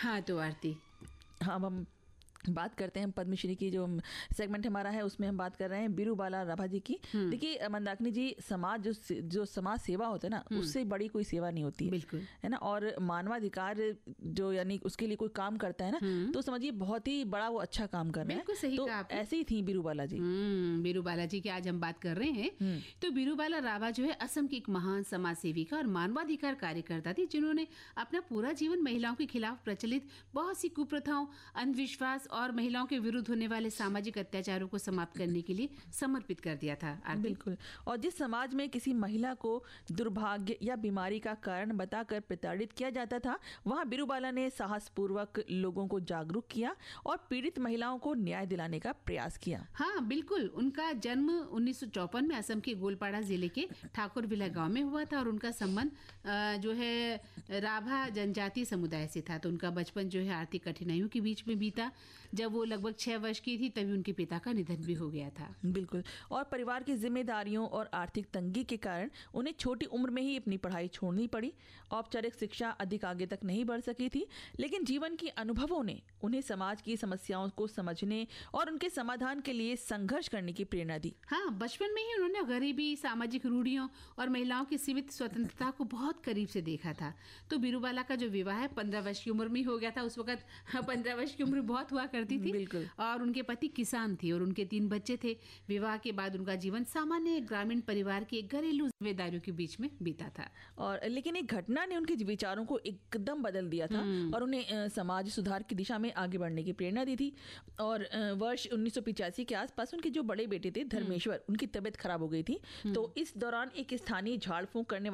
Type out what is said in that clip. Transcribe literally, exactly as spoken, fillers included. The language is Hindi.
हाँ तो आरती, हाँ, अब हम बात करते हैं पद्मश्री की। जो सेगमेंट हमारा है उसमें हम बात कर रहे हैं बिरूबाला राभा जी की। देखिए मंदाकिनी जी, समाज जो जो समाज सेवा होता है ना, उससे बड़ी कोई सेवा नहीं होती है, बिल्कुल है ना। और मानवाधिकार जो यानी उसके लिए कोई काम करता है ना, तो समझिए बहुत ही बड़ा वो अच्छा काम कर रहा है। बिल्कुल सही तो कहा आपने। ऐसे ही थी बिरूबाला जी। बिरूबाला जी की आज हम बात कर रहे हैं। तो बिरूबाला राभा जो है असम की एक महान समाज सेविका और मानवाधिकार कार्यकर्ता थी, जिन्होंने अपना पूरा जीवन महिलाओं के खिलाफ प्रचलित बहुत सी कुप्रथाओं, अंधविश्वास और महिलाओं के विरुद्ध होने वाले सामाजिक अत्याचारों को समाप्त करने के लिए समर्पित कर दिया था। बिल्कुल। और जिस समाज में किसी महिला को दुर्भाग्य या बीमारी का कारण बताकर प्रताड़ित किया जाता था, वहां बिरूबाला ने साहसपूर्वक लोगों को जागरूक किया और पीड़ित महिलाओं को न्याय दिलाने का प्रयास किया। हाँ बिल्कुल। उनका जन्म उन्नीस सौ चौपन में असम के गोलपाड़ा जिले के ठाकुरविला गांव में हुआ था और उनका संबंध जो है राभा जनजातीय समुदाय से था। तो उनका बचपन जो है आर्थिक कठिनाइयों के बीच में बीता। जब वो लगभग छह वर्ष की थी तभी उनके पिता का निधन भी हो गया था। बिल्कुल। और परिवार की जिम्मेदारियों और आर्थिक तंगी के कारण उन्हें छोटी उम्र में ही अपनी पढ़ाई छोड़नी पड़ी। औपचारिक शिक्षा अधिक आगे तक नहीं बढ़ सकी थी, लेकिन जीवन के अनुभवों ने उन्हें समाज की समस्याओं को समझने और उनके समाधान के लिए संघर्ष करने की प्रेरणा दी। हाँ, बचपन में ही उन्होंने गरीबी, सामाजिक रूढ़ियों और महिलाओं की सीमित स्वतंत्रता को बहुत करीब से देखा था। तो बिरूबाला का जो विवाह है पंद्रह वर्ष की उम्र में हो गया था। उस वक्त पंद्रह वर्ष की उम्र बहुत हुआ करती थी। बिल्कुल। और उनके पति किसान थे और उनके तीन बच्चे थे। विवाह के बाद उनका जीवन सामान्य ग्रामीण परिवार की घरेलू जिम्मेदारियों के बीच में बीता था। और लेकिन एक घटना ने उनके विचारों को एकदम बदल दिया था और उन्हें समाज सुधार की दिशा में आगे बढ़ने की प्रेरणा दी थी। और वर्ष उन्नीस सौ पिचासी के आसपास उनके जो बड़े बेटे थे धर्मेश्वर, उनकी तबीयत खराब हो गई थी। तो इस दौरान एक स्थानीय झाड़ फूंक करने